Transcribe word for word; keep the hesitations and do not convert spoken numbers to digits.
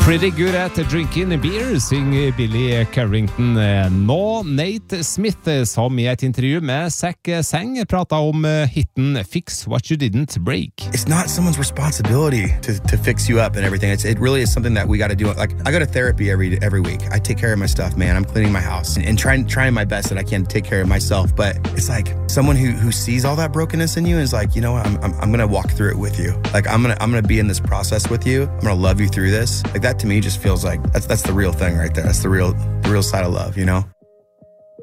Pretty good at drinking beer, synger Billy Carrington. Nå Nate Smith, som i et intervju med Zach Sang pratet om hitten Fix What You Didn't Break. It's not someone's responsibility to, to fix you up and everything. It's, it really is something that we got to do. Like, I go to therapy every every week. I take care of my stuff, man. I'm cleaning my house and, and trying trying my best that I can to take care of myself. But it's like someone who who sees all that brokenness in you is like, you know what? I'm I'm, I'm gonna walk through it with you. Like I'm gonna I'm gonna be in this process with you. I'm gonna love you through this. Like that to me just feels like that's that's the real thing right there. That's the real the real side of love, you know?